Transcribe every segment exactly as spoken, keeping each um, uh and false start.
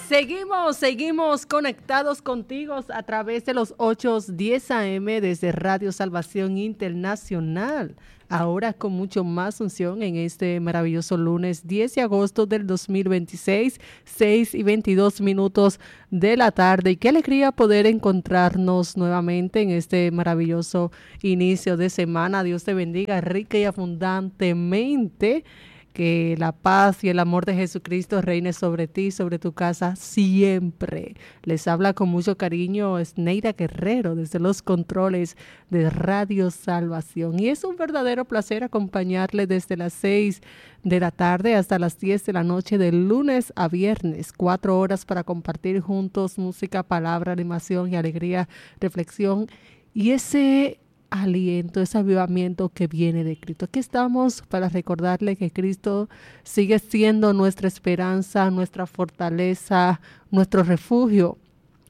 Seguimos, seguimos conectados contigo a través de los ocho diez A M desde Radio Salvación Internacional. Ahora con mucho más unción en este maravilloso lunes diez de agosto del dos mil veintiséis, seis y veintidós minutos de la tarde. Y qué alegría poder encontrarnos nuevamente en este maravilloso inicio de semana. Dios te bendiga rica y abundantemente. Que la paz y el amor de Jesucristo reine sobre ti, sobre tu casa siempre. Les habla con mucho cariño Esneida Guerrero desde los controles de Radio Salvación. Y es un verdadero placer acompañarle desde las seis de la tarde hasta las diez de la noche de lunes a viernes. Cuatro horas para compartir juntos música, palabra, animación y alegría, reflexión y ese aliento, ese avivamiento que viene de Cristo. Aquí estamos para recordarle que Cristo sigue siendo nuestra esperanza, nuestra fortaleza, nuestro refugio.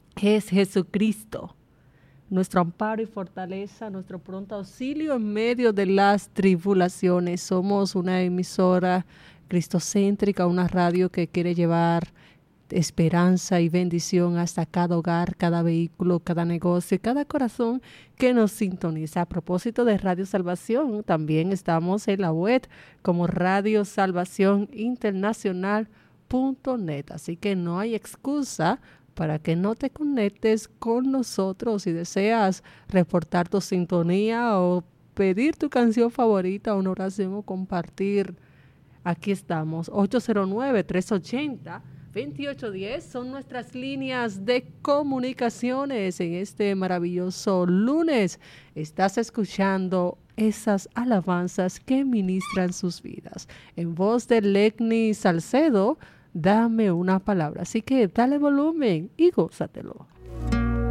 Es Jesucristo, nuestro amparo y fortaleza, nuestro pronto auxilio en medio de las tribulaciones. Somos una emisora cristocéntrica, una radio que quiere llevar esperanza y bendición hasta cada hogar, cada vehículo, cada negocio, cada corazón que nos sintoniza. A propósito de Radio Salvación, también estamos en la web como Radio Salvación Internacional punto net, así que no hay excusa para que no te conectes con nosotros. Si deseas reportar tu sintonía o pedir tu canción favorita, una oración o compartir, aquí estamos. ocho cero nueve, tres ocho cero, veintiocho diez son nuestras líneas de comunicaciones en este maravilloso lunes. Estás escuchando esas alabanzas que ministran sus vidas. En voz de Legni Salcedo, dame una palabra. Así que dale volumen y gózatelo.